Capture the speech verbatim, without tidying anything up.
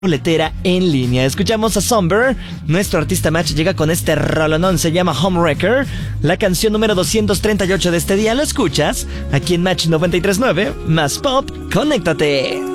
boletera en línea. Escuchamos a Somber. Nuestro artista Match llega con este rolonón, se llama Homewrecker, la canción número doscientos treinta y ocho de este día. Lo escuchas aquí en Match noventa y tres punto nueve, más pop, conéctate.